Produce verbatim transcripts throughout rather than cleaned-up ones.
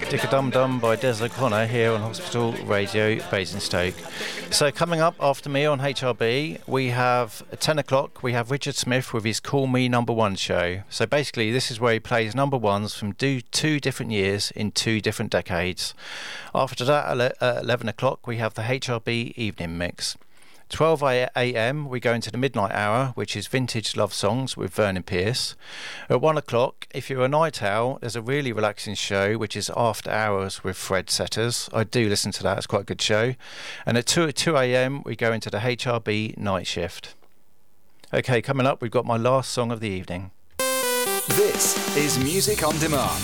Dick-a-Dum-Dum by Des O'Connor here on Hospital Radio Basingstoke. So coming up after me on H R B, we have at ten o'clock, we have Richard Smith with his Call Me Number One show. So basically this is where he plays number ones from do two different years in two different decades. After that at eleven o'clock, we have the H R B evening mix. twelve a.m. we go into the midnight hour, which is vintage love songs with Vernon Pierce. At one o'clock, if you're a night owl, there's a really relaxing show, which is After Hours with Fred Setters. I do listen to that, it's quite a good show. And at two a.m. we go into the H R B night shift. Okay, coming up, we've got my last song of the evening. This is Music on Demand.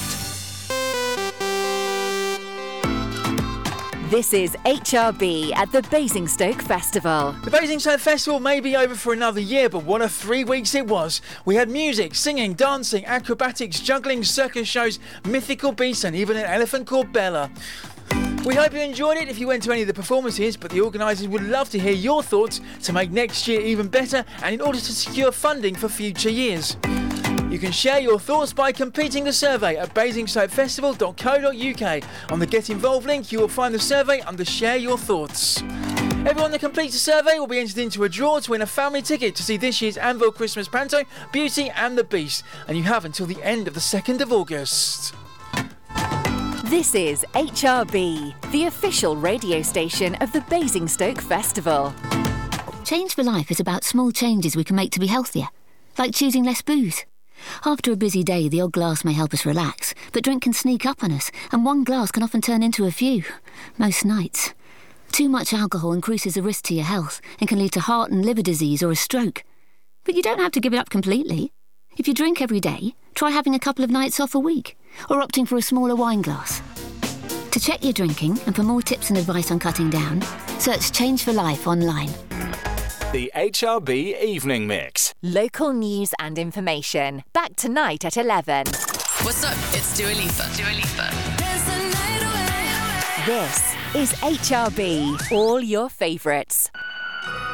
This is H R B at the Basingstoke Festival. The Basingstoke Festival may be over for another year, but what a three weeks it was. We had music, singing, dancing, acrobatics, juggling, circus shows, mythical beasts and even an elephant called Bella. We hope you enjoyed it if you went to any of the performances, but the organisers would love to hear your thoughts to make next year even better and in order to secure funding for future years. You can share your thoughts by completing the survey at basingstoke festival dot co dot uk. On the Get Involved link, you will find the survey under Share Your Thoughts. Everyone that completes the survey will be entered into a draw to win a family ticket to see this year's Anvil Christmas Panto, Beauty and the Beast. And you have until the end of the second of August. This is H R B, the official radio station of the Basingstoke Festival. Change for Life is about small changes we can make to be healthier, like choosing less booze. After a busy day, the odd glass may help us relax, but drink can sneak up on us, and one glass can often turn into a few, most nights. Too much alcohol increases the risk to your health and can lead to heart and liver disease or a stroke. But you don't have to give it up completely. If you drink every day, try having a couple of nights off a week, or opting for a smaller wine glass. To check your drinking and for more tips and advice on cutting down, search Change for Life online. The H R B Evening Mix. Local news and information. Back tonight at eleven. What's up? It's Dua Lipa. Dua Lipa. This is H R B. All your favourites.